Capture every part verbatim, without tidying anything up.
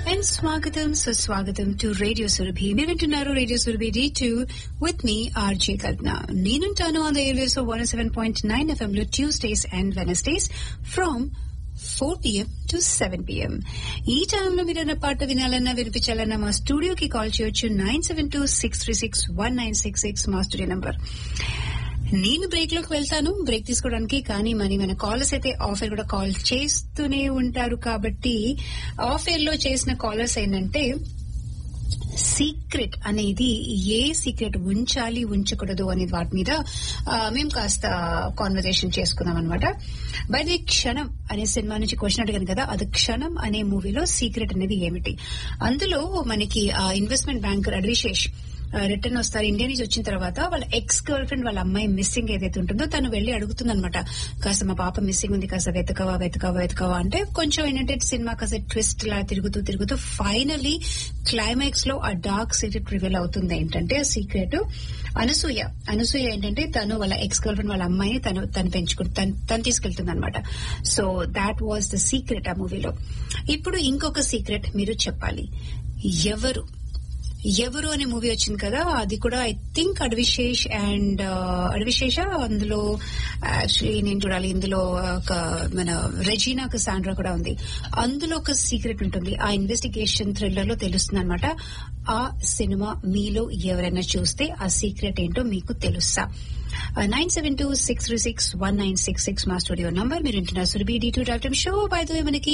And Swagatam Suswagatam to Radio Surabhi. మీరు వింటున్నారు radio Surabhi D two with me, RJ కల్పన. నేనుంటాను on the airwaves of one oh seven point nine F M లో Tuesdays and Wednesdays from four p.m. to seven p.m. ఈ టైంలో మీరు ఏదైనా పాట వినాలన్నా వినిపించాలన్నా మా స్టూడియోకి కాల్ చేయొచ్చు nine seven two six three six one nine six six మా స్టూడియో నంబర్. నేను బ్రేక్ లోకి వెళ్తాను బ్రేక్ తీసుకోవడానికి, కానీ మరి మన కాలర్స్ అయితే ఆఫ్ ఎయిర్ కూడా కాల్ చేస్తూనే ఉంటారు. కాబట్టి ఆఫ్ ఎయిర్ లో చేసిన కాలర్స్ ఏంటంటే సీక్రెట్ అనేది ఏ సీక్రెట్ ఉంచాలి ఉంచకూడదు అనే వాటి మీద మేము కాస్త కాన్వర్సేషన్ చేసుకున్నాం అనమాట. బై ది క్షణం అనే సినిమా నుంచి క్వశ్చన్ అడిగాను కదా, అది క్షణం అనే మూవీలో సీక్రెట్ అనేది ఏమిటి? అందులో మనకి ఇన్వెస్ట్మెంట్ బ్యాంకర్ అడ్విశేష్ రిటర్న్ వస్తారు. ఇండియా నుంచి వచ్చిన తర్వాత వాళ్ళ ఎక్స్ గర్ల్ ఫ్రెండ్ వాళ్ళ అమ్మాయి మిస్సింగ్ ఏదైతే ఉంటుందో తను వెళ్లి అడుగుతుంది అనమాట, కాస్త మా పాప మిస్సింగ్ ఉంది, కాస్త వెతకవా వెతకవా వెతకవా అంటే కొంచెం ఏంటంటే సినిమా కాస్త ట్విస్ట్ లా తిరుగుతూ తిరుగుతూ ఫైనలీ క్లైమాక్స్ లో ఆ డార్క్ సీక్రెట్ రివీల్ అవుతుంది. ఏంటంటే ఆ సీక్రెట్ అనసూయ అనసూయ ఏంటంటే తను వాళ్ళ ఎక్స్ గర్ల్ ఫ్రెండ్ వాళ్ళ అమ్మాయిని తను తను పెంచుకుని తను తీసుకెళ్తుంది అనమాట. So that was the secret ఆ మూవీలో. ఇప్పుడు ఇంకొక సీక్రెట్ మీరు చెప్పాలి. ఎవరు ఎవరు అనే మూవీ వచ్చింది కదా, అది కూడా ఐ థింక్ అడ్విశేష్ అండ్ అడ్విశేష అందులో యాక్చువల్లీ నేను చూడాలి. ఇందులో ఒక మన రెజీనా కసాండ్రా కూడా ఉంది. అందులో ఒక సీక్రెట్ ఉంటుంది, ఆ ఇన్వెస్టిగేషన్ థ్రిల్లర్ లో తెలుస్తుంది అనమాట. ఆ సినిమా మీలో ఎవరైనా చూస్తే ఆ సీక్రెట్ ఏంటో మీకు తెలుసా? Nine seven two six three six one nine six six మా స్టూడియో నంబర్. మీరు వింటున్నారు Surabhi D two dot show. By the way మనకి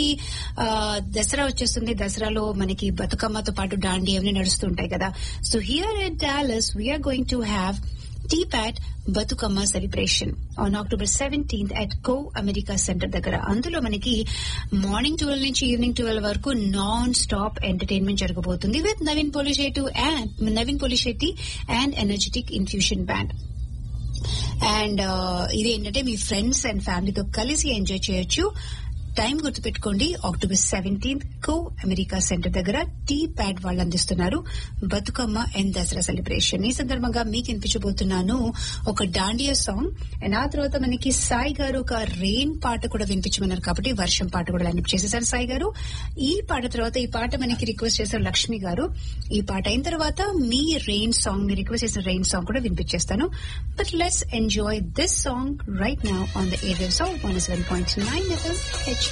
దసరా వచ్చేస్తుంది. దసరాలో మనకి బతుకమ్మతో పాటు దాండియా అవన్నీ నడుస్తుంటాయి కదా. So here at Dallas we are going to have teapot Bathukamma celebration on October seventeenth at co America centre దగ్గర. అందులో మనకి మార్నింగ్ ట్వెల్వ్ నుంచి ఈవినింగ్ ట్వెల్వ్ వరకు నాన్ స్టాప్ ఎంటర్టైన్మెంట్ జరగబోతుంది with Naveen Polisetty and Naveen Polisetty and energetic infusion band. And ఇది ఏంటంటే మీ friends and ఫ్యామిలీతో కలిసి ఎంజాయ్ చేయొచ్చు. టైం గుర్తుపెట్టుకోండి, అక్టోబర్ సెవెంటీన్త్ కో అమెరికా సెంటర్ దగ్గర టీ ప్యాడ్ వాళ్ళు అందిస్తున్నారు బతుకమ్మ అండ్ దసరా సెలబ్రేషన్. ఈ సందర్భంగా మీకు వినిపించబోతున్నాను ఒక డాండియా సాంగ్, అండ్ ఆ తర్వాత మనకి సాయి గారు ఒక రెయిన్ పాట కూడా వినిపించమన్నారు కాబట్టి వర్షం పాట కూడా లైన్ అప్ చేసేసారు సాయి గారు. ఈ పాట తర్వాత ఈ పాట మనకి రిక్వెస్ట్ చేశారు లక్ష్మి గారు. ఈ పాట అయిన తర్వాత మీ రెయిన్ సాంగ్, మీ రిక్వెస్ట్ చేసిన రెయిన్ సాంగ్ కూడా వినిపించేస్తాను. But let's enjoy this song right now on the air waves of one oh seven point nine F M.